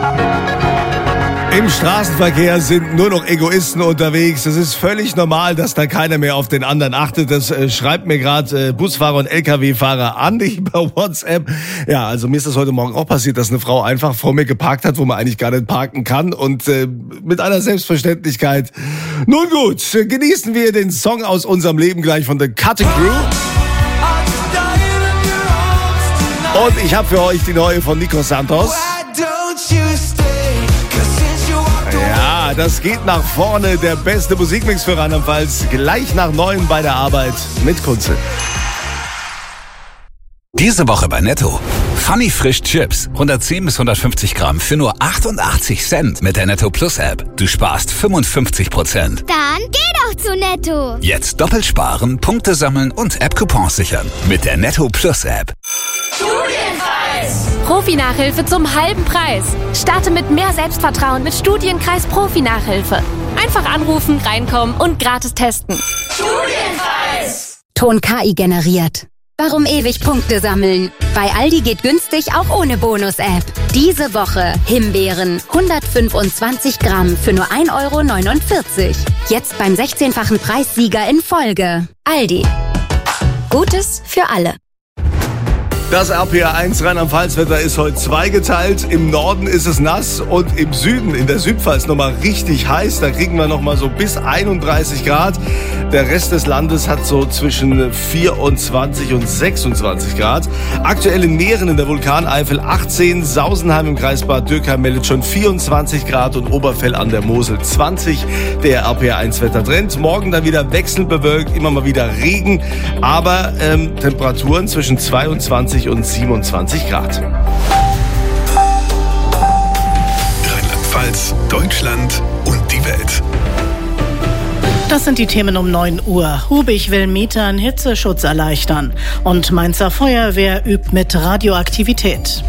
Im Straßenverkehr sind nur noch Egoisten unterwegs. Es ist völlig normal, dass da keiner mehr auf den anderen achtet. Das schreibt mir gerade Busfahrer und LKW-Fahrer Andi über WhatsApp. Ja, also mir ist das heute Morgen auch passiert, dass eine Frau einfach vor mir geparkt hat, wo man eigentlich gar nicht parken kann. Und mit einer Selbstverständlichkeit. Nun gut, genießen wir den Song aus unserem Leben gleich von The Cutting Crew. Und ich habe für euch die neue von Nico Santos. Ja, das geht nach vorne. Der beste Musikmix für Rheinland-Pfalz. Gleich nach 9 bei der Arbeit mit Kunze. Diese Woche bei Netto. Funny Frisch Chips. 110 bis 150 Gramm für nur 88 Cent mit der Netto Plus App. Du sparst 55%. Dann geh doch zu Netto. Jetzt doppelt sparen, Punkte sammeln und App-Coupons sichern. Mit der Netto Plus App. Studienkreis. Profi-Nachhilfe zum halben Preis. Starte mit mehr Selbstvertrauen mit Studienkreis Profi-Nachhilfe. Einfach anrufen, reinkommen und gratis testen. Studienkreis. Ton KI generiert. Warum ewig Punkte sammeln? Bei Aldi geht günstig auch ohne Bonus-App. Diese Woche Himbeeren 125 Gramm für nur 1,49 €. Jetzt beim 16-fachen Preissieger in Folge. Aldi. Gutes für alle. Das RPR1 Rheinland-Pfalz-Wetter ist heute zweigeteilt. Im Norden ist es nass und im Süden, in der Südpfalz, nochmal richtig heiß. Da kriegen wir nochmal so bis 31 Grad. Der Rest des Landes hat so zwischen 24 und 26 Grad. Aktuell in Mähren in der Vulkaneifel 18, Sausenheim im Kreis Bad Dürkheim meldet schon 24 Grad und Oberfell an der Mosel 20. Der RPR1-Wettertrend. Morgen dann wieder wechselnd bewölkt, immer mal wieder Regen, aber Temperaturen zwischen 22 und 27 Grad. Rheinland-Pfalz, Deutschland und die Welt. Das sind die Themen um 9 Uhr. Hubich will Mietern Hitzeschutz erleichtern. Und Mainzer Feuerwehr übt mit Radioaktivität.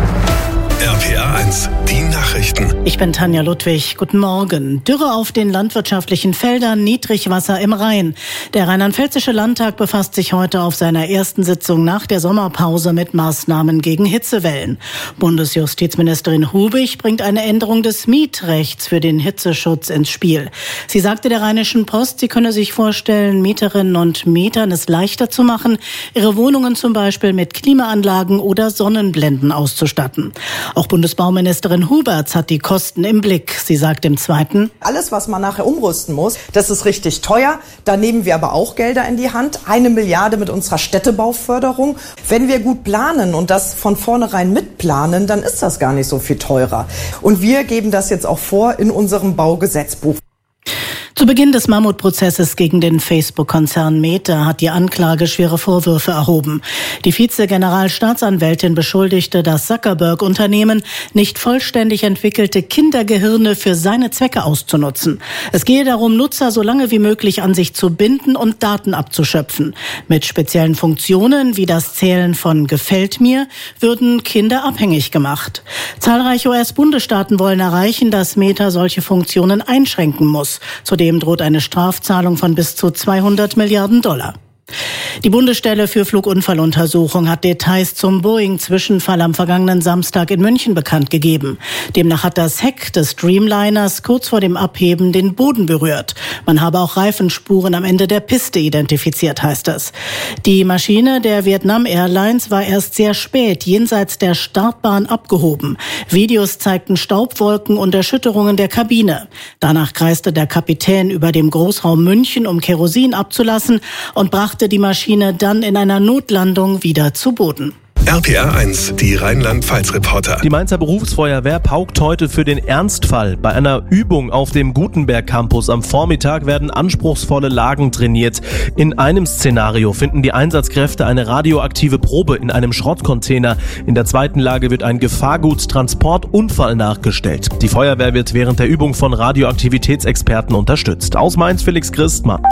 RPR1, die Nachrichten. Ich bin Tanja Ludwig. Guten Morgen. Dürre auf den landwirtschaftlichen Feldern, Niedrigwasser im Rhein. Der Rheinland-Pfälzische Landtag befasst sich heute auf seiner ersten Sitzung nach der Sommerpause mit Maßnahmen gegen Hitzewellen. Bundesjustizministerin Hubich bringt eine Änderung des Mietrechts für den Hitzeschutz ins Spiel. Sie sagte der Rheinischen Post, sie könne sich vorstellen, Mieterinnen und Mietern es leichter zu machen, ihre Wohnungen zum Beispiel mit Klimaanlagen oder Sonnenblenden auszustatten. Auch Bundesbauministerin Huberts hat die Kosten im Blick. Sie sagt im Zweiten: Alles, was man nachher umrüsten muss, das ist richtig teuer. Da nehmen wir aber auch Gelder in die Hand. 1 Milliarde mit unserer Städtebauförderung. Wenn wir gut planen und das von vornherein mitplanen, dann ist das gar nicht so viel teurer. Und wir geben das jetzt auch vor in unserem Baugesetzbuch. Zu Beginn des Mammutprozesses gegen den Facebook-Konzern Meta hat die Anklage schwere Vorwürfe erhoben. Die Vize-Generalstaatsanwältin beschuldigte das Zuckerberg-Unternehmen, nicht vollständig entwickelte Kindergehirne für seine Zwecke auszunutzen. Es gehe darum, Nutzer so lange wie möglich an sich zu binden und Daten abzuschöpfen. Mit speziellen Funktionen wie das Zählen von Gefällt mir würden Kinder abhängig gemacht. Zahlreiche US-Bundesstaaten wollen erreichen, dass Meta solche Funktionen einschränken muss. Zudem droht eine Strafzahlung von bis zu $200 Milliarden. Die Bundesstelle für Flugunfalluntersuchung hat Details zum Boeing-Zwischenfall am vergangenen Samstag in München bekannt gegeben. Demnach hat das Heck des Dreamliners kurz vor dem Abheben den Boden berührt. Man habe auch Reifenspuren am Ende der Piste identifiziert, heißt es. Die Maschine der Vietnam Airlines war erst sehr spät jenseits der Startbahn abgehoben. Videos zeigten Staubwolken und Erschütterungen der Kabine. Danach kreiste der Kapitän über dem Großraum München, um Kerosin abzulassen, und brachte die Maschine dann in einer Notlandung wieder zu Boden. RPR1, die Rheinland-Pfalz-Reporter. Die Mainzer Berufsfeuerwehr paukt heute für den Ernstfall. Bei einer Übung auf dem Gutenberg-Campus am Vormittag werden anspruchsvolle Lagen trainiert. In einem Szenario finden die Einsatzkräfte eine radioaktive Probe in einem Schrottcontainer. In der zweiten Lage wird ein Gefahrgutstransportunfall nachgestellt. Die Feuerwehr wird während der Übung von Radioaktivitätsexperten unterstützt. Aus Mainz Felix Christmann.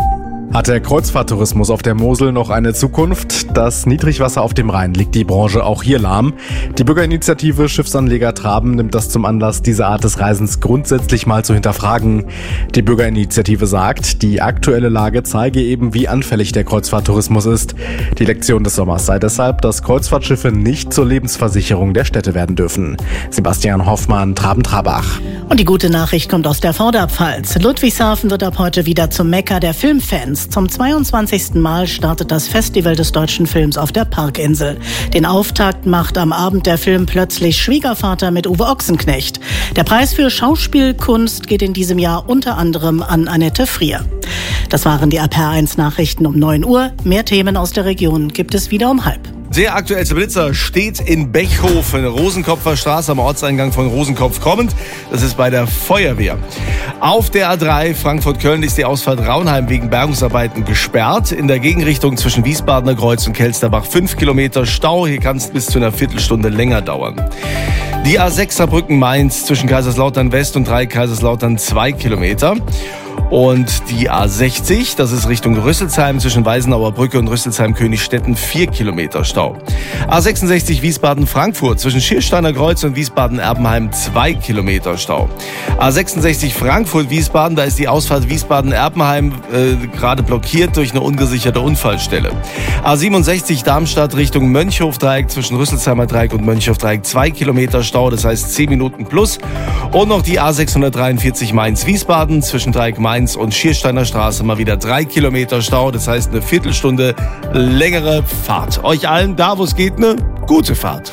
Hat der Kreuzfahrttourismus auf der Mosel noch eine Zukunft? Das Niedrigwasser auf dem Rhein liegt die Branche auch hier lahm. Die Bürgerinitiative Schiffsanleger Traben nimmt das zum Anlass, diese Art des Reisens grundsätzlich mal zu hinterfragen. Die Bürgerinitiative sagt, die aktuelle Lage zeige eben, wie anfällig der Kreuzfahrttourismus ist. Die Lektion des Sommers sei deshalb, dass Kreuzfahrtschiffe nicht zur Lebensversicherung der Städte werden dürfen. Sebastian Hoffmann, Traben-Trabach. Und die gute Nachricht kommt aus der Vorderpfalz. Ludwigshafen wird ab heute wieder zum Mekka der Filmfans. Zum 22. Mal startet das Festival des deutschen Films auf der Parkinsel. Den Auftakt macht am Abend der Film Plötzlich Schwiegervater mit Uwe Ochsenknecht. Der Preis für Schauspielkunst geht in diesem Jahr unter anderem an Annette Frier. Das waren die RPR1 Nachrichten um 9 Uhr. Mehr Themen aus der Region gibt es wieder um 12:30. Der aktuellste Blitzer steht in Bechhofen, Rosenkopfer Straße am Ortseingang von Rosenkopf kommend. Das ist bei der Feuerwehr. Auf der A3 Frankfurt-Köln ist die Ausfahrt Raunheim wegen Bergungsarbeiten gesperrt. In der Gegenrichtung zwischen Wiesbadener Kreuz und Kelsterbach 5 Kilometer Stau. Hier kann es bis zu einer Viertelstunde länger dauern. Die A6 Saarbrücken-Mainz zwischen Kaiserslautern West und Dreieck Kaiserslautern 2 Kilometer. Und die A60, das ist Richtung Rüsselsheim zwischen Weisenauer Brücke und Rüsselsheim-Königstetten 4 Kilometer Stau. A66 Wiesbaden-Frankfurt zwischen Schiersteiner Kreuz und Wiesbaden-Erbenheim 2 Kilometer Stau. A66 Frankfurt-Wiesbaden, da ist die Ausfahrt Wiesbaden-Erbenheim gerade blockiert durch eine ungesicherte Unfallstelle. A67 Darmstadt Richtung Mönchhof-Dreieck zwischen Rüsselsheimer Dreieck und Mönchhof-Dreieck 2 Kilometer Stau, das heißt 10 Minuten plus. Und noch die A643 Mainz-Wiesbaden zwischen Dreieck Mainz und Schiersteiner Straße mal wieder 3 Kilometer Stau. Das heißt eine Viertelstunde längere Fahrt. Euch allen da, wo es geht, eine gute Fahrt.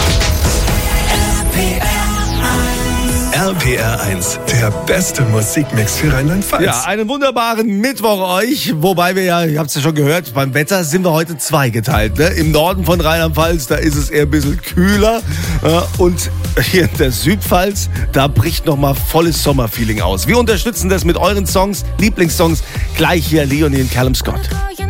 RPR1, der beste Musikmix für Rheinland-Pfalz. Ja, einen wunderbaren Mittwoch euch. Wobei wir ja, ihr habt es ja schon gehört, beim Wetter sind wir heute zweigeteilt. Ne? Im Norden von Rheinland-Pfalz, da ist es eher ein bisschen kühler. Und hier in der Südpfalz, da bricht nochmal volles Sommerfeeling aus. Wir unterstützen das mit euren Songs, Lieblingssongs. Gleich hier Leonie und Callum Scott.